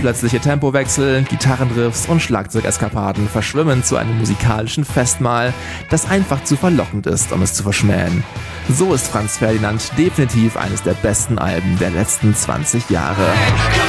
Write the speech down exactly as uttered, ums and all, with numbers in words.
Plötzliche Tempowechsel, Gitarrenriffs und Schlagzeugeskapaden verschwimmen zu einem musikalischen Festmahl, das einfach zu verlockend ist, um es zu verschmähen. So ist Franz Ferdinand definitiv eines der besten Alben der letzten zwanzig Jahre.